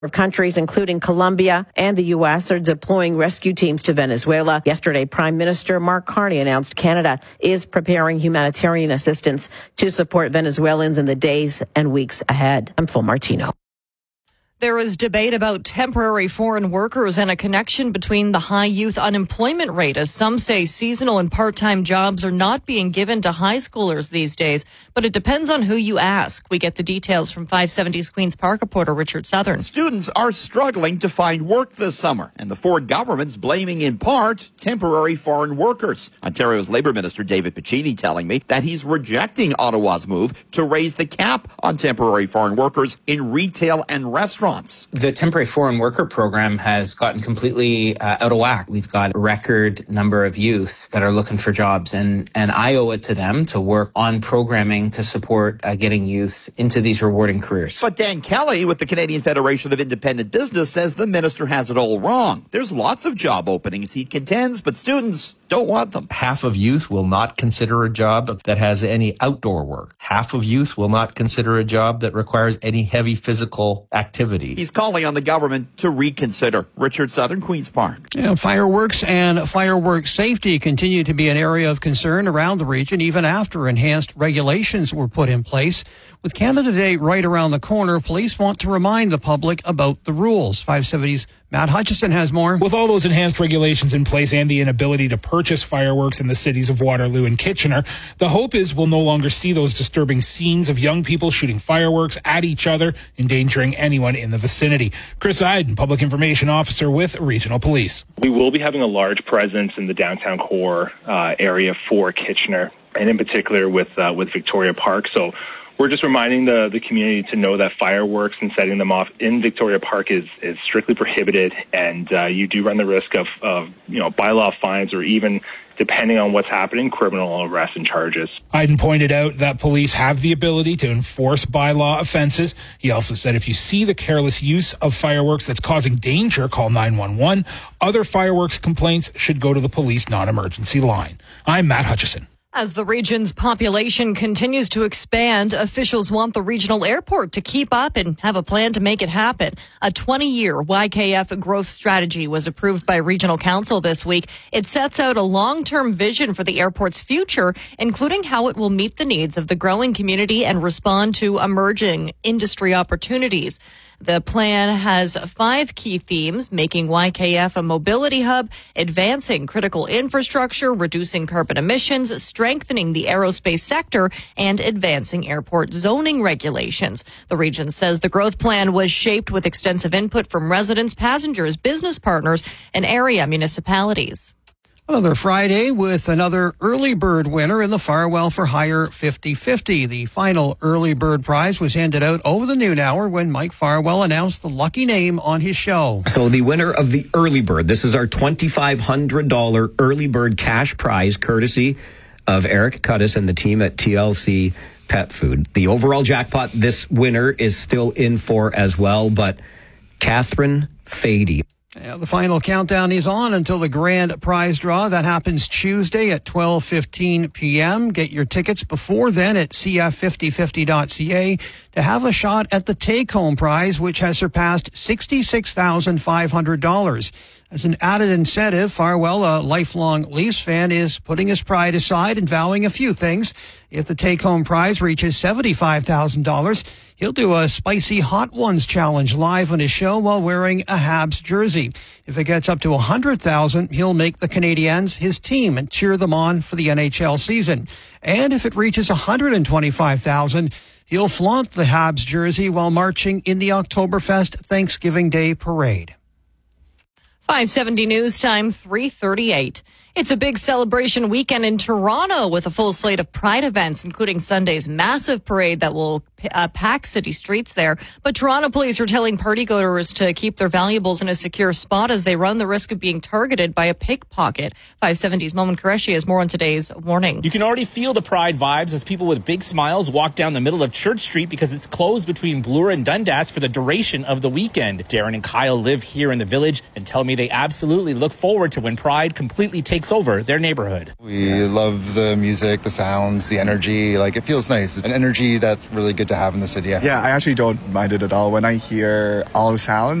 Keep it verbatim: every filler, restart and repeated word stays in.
of countries, including Colombia and the U S, are deploying rescue teams to Venezuela. Yesterday, Prime Minister Mark Carney announced Canada is preparing humanitarian assistance to support Venezuelans in the days and weeks ahead. I'm Phil Martino. There is debate about temporary foreign workers and a connection between the high youth unemployment rate, as some say seasonal and part-time jobs are not being given to high schoolers these days. But it depends on who you ask. We get the details from five seventy's Queen's Park reporter Richard Southern. Students are struggling to find work this summer, and the Ford government's blaming in part temporary foreign workers. Ontario's Labour Minister David Piccini telling me that he's rejecting Ottawa's move to raise the cap on temporary foreign workers in retail and restaurants. The temporary foreign worker program has gotten completely uh, out of whack. We've got a record number of youth that are looking for jobs, and, and I owe it to them to work on programming to support uh, getting youth into these rewarding careers. But Dan Kelly with the Canadian Federation of Independent Business says the minister has it all wrong. There's lots of job openings, he contends, but students don't want them. Half of youth will not consider a job that has any outdoor work. Half of youth will not consider a job that requires any heavy physical activity. He's calling on the government to reconsider. Richard Southern, Queen's Park. Yeah, fireworks and fireworks safety continue to be an area of concern around the region, even after enhanced regulations were put in place. With Canada Day right around the corner, police want to remind the public about the rules. five seventy's Matt Hutchison has more. With all those enhanced regulations in place and the inability to purchase fireworks in the cities of Waterloo and Kitchener, the hope is we'll no longer see those disturbing scenes of young people shooting fireworks at each other, endangering anyone in the vicinity. Chris Iden, Public Information Officer with Regional Police. We will be having a large presence in the downtown core uh, area for Kitchener, and in particular with uh, with Victoria Park. So we're just reminding the, the community to know that fireworks and setting them off in Victoria Park is, is strictly prohibited, and uh, you do run the risk of, of, you know, bylaw fines or even, depending on what's happening, criminal arrest and charges. Iden pointed out that police have the ability to enforce bylaw offenses. He also said if you see the careless use of fireworks that's causing danger, call nine one one. Other fireworks complaints should go to the police non-emergency line. I'm Matt Hutchison. As the region's population continues to expand, officials want the regional airport to keep up and have a plan to make it happen. A twenty-year Y K F growth strategy was approved by Regional Council this week. It sets out a long-term vision for the airport's future, including how it will meet the needs of the growing community and respond to emerging industry opportunities. The plan has five key themes: making Y K F a mobility hub, advancing critical infrastructure, reducing carbon emissions, strengthening the aerospace sector, and advancing airport zoning regulations. The region says the growth plan was shaped with extensive input from residents, passengers, business partners, and area municipalities. Another Friday with another early bird winner in the Farwell for Hire fifty fifty. The final early bird prize was handed out over the noon hour when Mike Farwell announced the lucky name on his show. So the winner of the early bird, this is our twenty-five hundred dollars early bird cash prize, courtesy of Eric Cudis and the team at T L C Pet Food. The overall jackpot, this winner is still in for as well, but Catherine Fady. Yeah, the final countdown is on until the grand prize draw. That happens Tuesday at twelve fifteen p.m. Get your tickets before then at c f fifty fifty dot c a to have a shot at the take-home prize, which has surpassed sixty-six thousand five hundred dollars. As an added incentive, Farwell, a lifelong Leafs fan, is putting his pride aside and vowing a few things. If the take-home prize reaches seventy-five thousand dollars, he'll do a Spicy Hot Ones challenge live on his show while wearing a Habs jersey. If it gets up to one hundred thousand dollars, he'll make the Canadiens his team and cheer them on for the N H L season. And if it reaches one hundred twenty-five thousand dollars, he'll flaunt the Habs jersey while marching in the Oktoberfest Thanksgiving Day parade. five seventy News Time, three thirty-eight. It's a big celebration weekend in Toronto with a full slate of Pride events, including Sunday's massive parade that will uh, pack city streets there. But Toronto police are telling partygoers to keep their valuables in a secure spot as they run the risk of being targeted by a pickpocket. five seventy's Momin Qureshi has more on today's warning. You can already feel the Pride vibes as people with big smiles walk down the middle of Church Street because it's closed between Bloor and Dundas for the duration of the weekend. Darren and Kyle live here in the village and tell me they absolutely look forward to when Pride completely takes takes over their neighborhood. We love the music, the sounds, the energy. Like, it feels nice. An energy that's really good to have in the city. Yeah, I actually don't mind it at all. When I hear all the sounds,